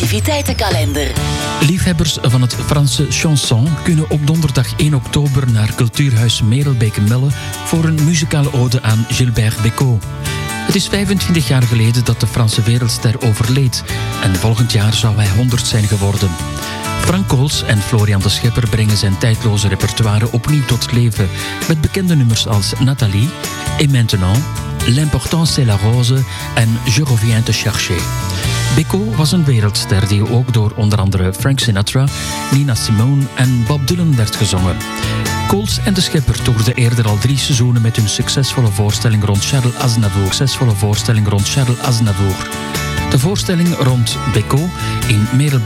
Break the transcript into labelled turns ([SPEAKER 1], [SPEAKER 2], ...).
[SPEAKER 1] activiteitenkalender.
[SPEAKER 2] Liefhebbers van het Franse chanson kunnen op donderdag 1 oktober naar Cultuurhuis Merelbeke-Melle voor een muzikale ode aan Gilbert Bécaud. Het is 25 jaar geleden dat de Franse wereldster overleed en volgend jaar zou hij 100 zijn geworden. Frank Kools en Florian de Schepper brengen zijn tijdloze repertoire opnieuw tot leven met bekende nummers als Nathalie, Et Maintenant, L'important c'est la rose en Je reviens te chercher. Bécaud was een wereldster die ook door onder andere Frank Sinatra, Nina Simone en Bob Dylan werd gezongen. Kools en de Schepper toerden eerder al 3 seizoenen met hun succesvolle voorstelling rond Charles Aznavour. De voorstelling rond Bécaud in Merelbeke